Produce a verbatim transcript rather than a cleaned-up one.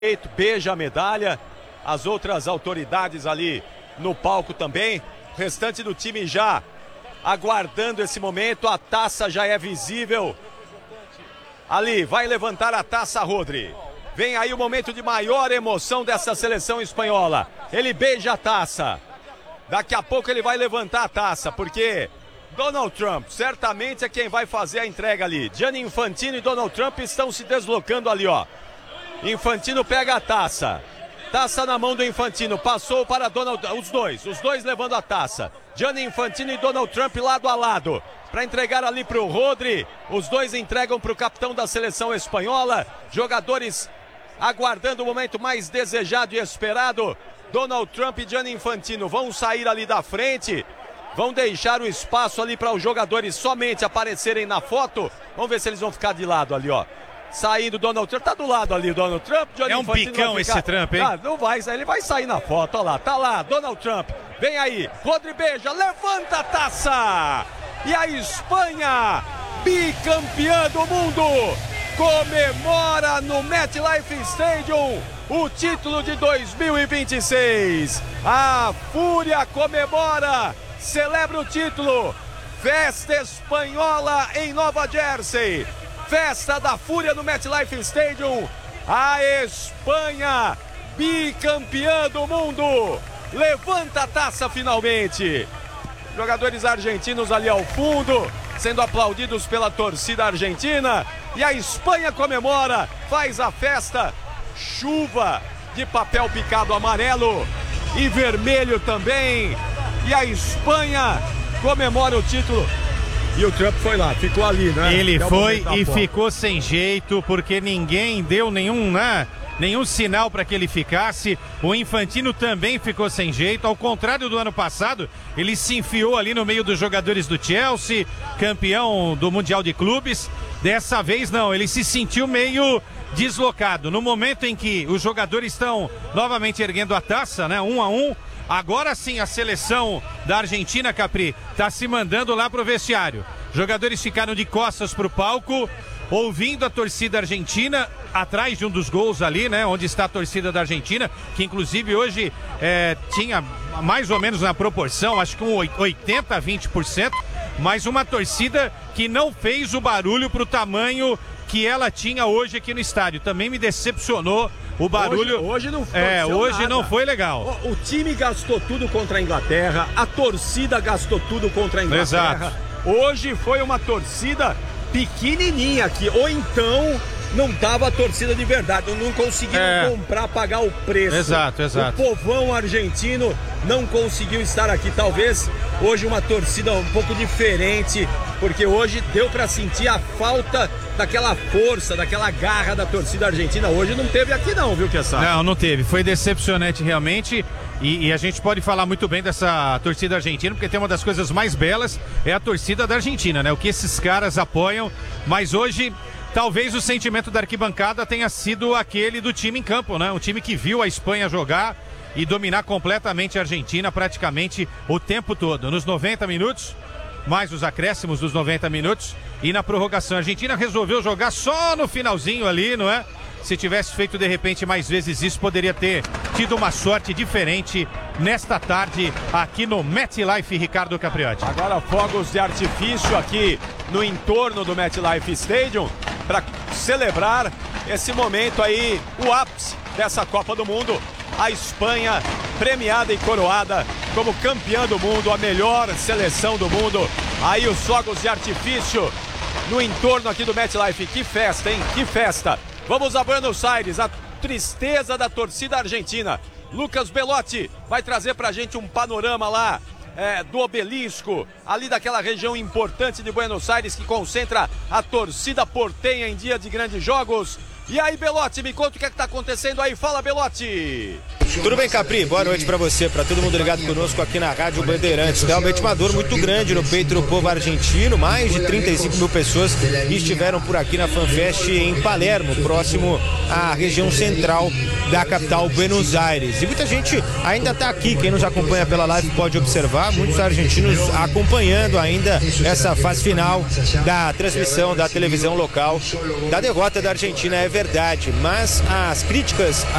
beija a medalha, as outras autoridades ali no palco também, o restante do time já aguardando esse momento, a taça já é visível, ali vai levantar a taça Rodri, vem aí o momento de maior emoção dessa seleção espanhola, ele beija a taça, daqui a pouco ele vai levantar a taça, porque Donald Trump certamente é quem vai fazer a entrega ali, Gianni Infantino e Donald Trump estão se deslocando ali, ó. Infantino pega a taça, taça na mão do Infantino, passou para Donald, os dois, os dois levando a taça, Gianni Infantino e Donald Trump lado a lado, para entregar ali para o Rodri, os dois entregam para o capitão da seleção espanhola, jogadores aguardando o momento mais desejado e esperado, Donald Trump e Gianni Infantino vão sair ali da frente, vão deixar o espaço ali para os jogadores somente aparecerem na foto, vamos ver se eles vão ficar de lado ali, ó. Saindo Donald Trump, tá do lado ali Donald Trump, Gianni é um Infantino bicão esse Trump, hein? Ah, não vai, ele vai sair na foto, olha lá, tá lá, Donald Trump, vem aí, Rodri beija, levanta a taça, e a Espanha, bicampeã do mundo, comemora no MetLife Stadium o título de dois mil e vinte e seis, a Fúria comemora, celebra o título, festa espanhola em Nova Jersey, festa da Fúria no MetLife Stadium, a Espanha, bicampeã do mundo, levanta a taça finalmente. Jogadores argentinos ali ao fundo, sendo aplaudidos pela torcida argentina, e a Espanha comemora, faz a festa, chuva de papel picado amarelo e vermelho também, e a Espanha comemora o título. E o Trump foi lá, ficou ali, né? Ele foi e ficou sem jeito, porque ninguém deu nenhum, né, nenhum sinal para que ele ficasse. O Infantino também ficou sem jeito, ao contrário do ano passado, ele se enfiou ali no meio dos jogadores do Chelsea, campeão do Mundial de Clubes. Dessa vez não, ele se sentiu meio deslocado. No momento em que os jogadores estão novamente erguendo a taça, né, um a um, agora sim a seleção da Argentina, Capri, tá se mandando lá pro vestiário. Jogadores ficaram de costas pro palco, ouvindo a torcida argentina, atrás de um dos gols ali, né, onde está a torcida da Argentina, que inclusive hoje é, tinha mais ou menos na proporção, acho que um oitenta a vinte por cento, mas uma torcida que não fez o barulho pro tamanho que ela tinha hoje aqui no estádio. Também me decepcionou o barulho. Hoje, hoje não foi. É, hoje nada. não foi legal. O, o time gastou tudo contra a Inglaterra, a torcida gastou tudo contra a Inglaterra. Exato. Hoje foi uma torcida pequenininha aqui, ou então não tava a torcida de verdade, não conseguiram é. comprar, pagar o preço. Exato, exato. O povão argentino não conseguiu estar aqui, talvez hoje uma torcida um pouco diferente, porque hoje deu para sentir a falta daquela força, daquela garra da torcida argentina. Hoje não teve aqui não, viu, Kessar? Não, não teve, foi decepcionante realmente. E, e a gente pode falar muito bem dessa torcida argentina, porque tem uma das coisas mais belas, é a torcida da Argentina, né? O que esses caras apoiam, mas hoje talvez o sentimento da arquibancada tenha sido aquele do time em campo, né? Um time que viu a Espanha jogar e dominar completamente a Argentina praticamente o tempo todo. Nos noventa minutos, mais os acréscimos dos noventa minutos, e na prorrogação a Argentina resolveu jogar só no finalzinho ali, não é? Se tivesse feito de repente mais vezes isso, poderia ter tido uma sorte diferente nesta tarde aqui no MetLife, Ricardo Capriotti. Agora fogos de artifício aqui no entorno do MetLife Stadium para celebrar esse momento aí, o ápice dessa Copa do Mundo. A Espanha premiada e coroada como campeã do mundo, a melhor seleção do mundo. Aí os fogos de artifício no entorno aqui do MetLife. Que festa, hein? Que festa! Vamos a Buenos Aires, a tristeza da torcida argentina. Lucas Belotti vai trazer pra gente um panorama lá é, do obelisco, ali daquela região importante de Buenos Aires que concentra a torcida portenha em dia de grandes jogos. E aí, Belotti, me conta o que é que tá acontecendo aí. Fala, Belotti! Tudo bem, Capri? Boa noite pra você, pra todo mundo ligado conosco aqui na Rádio Bandeirantes. Realmente uma dor muito grande no peito do povo argentino. Mais de trinta e cinco mil pessoas estiveram por aqui na FanFest em Palermo, próximo à região central da capital Buenos Aires. E muita gente ainda está aqui, quem nos acompanha pela live pode observar, muitos argentinos acompanhando ainda essa fase final da transmissão da televisão local da derrota da Argentina, é verdade, mas as críticas